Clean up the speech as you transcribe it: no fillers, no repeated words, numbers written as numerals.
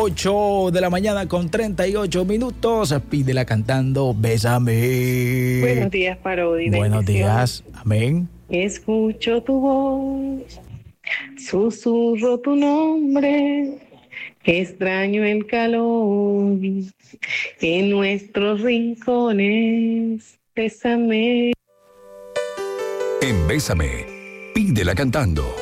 8 de la mañana con 38 minutos. Pídela cantando Bésame. Buenos días, Parodi. Buenos días. Amén. Escucho tu voz, susurro tu nombre, extraño el calor en nuestros rincones. Bésame. En Bésame, pídela cantando.